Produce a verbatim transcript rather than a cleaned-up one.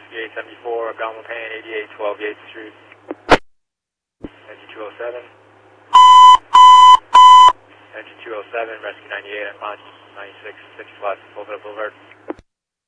eight seventy-four, Algonquin Pan, eighty-eight twelve Yates Street. Engine two oh seven. Engine two oh seven, Rescue ninety-eight, I'm on ninety-six, six left, Boulevard Boulevard.